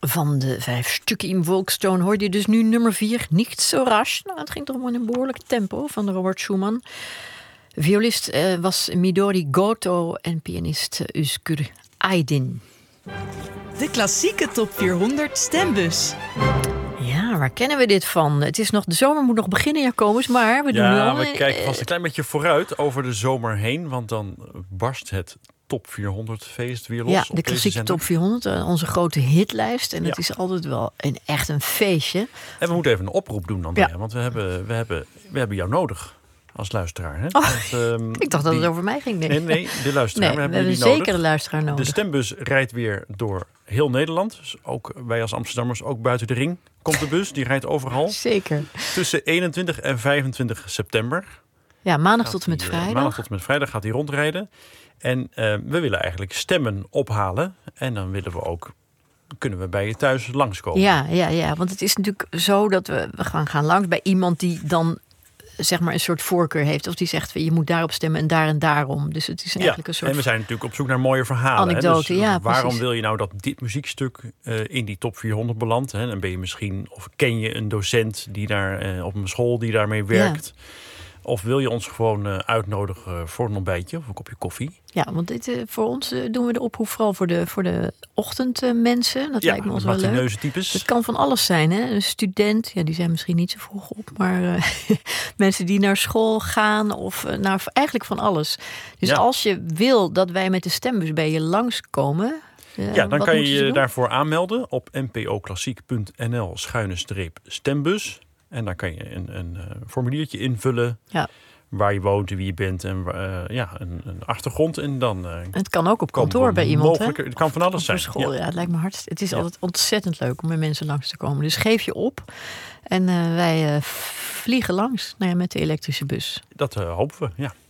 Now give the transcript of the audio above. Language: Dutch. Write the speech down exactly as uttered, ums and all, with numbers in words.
Van de vijf stukken in Volkstoon hoorde je dus nu nummer vier, Nicht so rasch. Nou, het ging toch wel in een behoorlijk tempo van Robert Schumann. Violist uh, was Midori Goto en pianist uh, Özgür Aydin. De klassieke top vierhonderd stembus. Ja, waar kennen we dit van? Het is nog, de zomer moet nog beginnen, Jacobus, maar we doen nu Ja, al... we kijken vast een klein beetje vooruit over de zomer heen, want dan barst het top vierhonderd feest weer los. Ja, op de deze klassieke zender. top vierhonderd, uh, onze grote hitlijst. En het Ja. is altijd wel een, echt een feestje. En we moeten even een oproep doen, Andrea, Ja. want we hebben, we, hebben, we hebben jou nodig als luisteraar. Hè? Oh, want, um, Ik dacht dat die, het over mij ging. Nee, Nee, nee, de luisteraar. Nee, we we hebben hebben jullie zeker nodig. de luisteraar nodig. De stembus rijdt weer door heel Nederland. Dus ook wij als Amsterdammers, ook buiten de ring, komt de bus. Die rijdt overal. Zeker. Tussen eenentwintig en vijfentwintig september. Ja, maandag gaat tot en met die, eh, vrijdag. Maandag tot en met vrijdag gaat hij rondrijden. En uh, we willen eigenlijk stemmen ophalen. En dan willen we ook, kunnen we bij je thuis langskomen. Ja, ja, ja, want het is natuurlijk zo dat we, we gaan, gaan langs bij iemand die dan zeg maar een soort voorkeur heeft. Of die zegt, je moet daarop stemmen en daar en daarom. Dus het is eigenlijk ja, een soort... en we zijn natuurlijk op zoek naar mooie verhalen. Anekdote, hè? Dus ja, waarom precies. wil je nou dat dit muziekstuk uh, in die top vierhonderd belandt? Hè? Dan ben je misschien, of ken je een docent die daar uh, op een school die daarmee werkt. Ja. Of wil je ons gewoon uh, uitnodigen voor een ontbijtje of een kopje koffie? Ja, want dit, uh, voor ons uh, doen we de oproep vooral voor de, voor de ochtendmensen. Dat ja, lijkt me ons wel leuk. Types. Het kan van alles zijn, hè? Een student, ja, die zijn misschien niet zo vroeg op, maar uh, mensen die naar school gaan of uh, naar eigenlijk van alles. Dus ja. als je wil dat wij met de stembus bij je langskomen. Uh, ja, dan wat kan je je doen? daarvoor aanmelden op npoklassiek.nl schuine streep stembus. En dan kan je een, een, een formuliertje invullen. Ja. Waar je woont en wie je bent en uh, ja, een, een achtergrond. En dan, uh, het kan ook op kantoor bij iemand. Hè? Het kan van alles of zijn. School, ja. ja, het lijkt me hard. Het is ja. altijd ontzettend leuk om met mensen langs te komen. Dus geef je op. En uh, wij uh, vliegen langs nou ja, met de elektrische bus. Dat uh, hopen we, ja.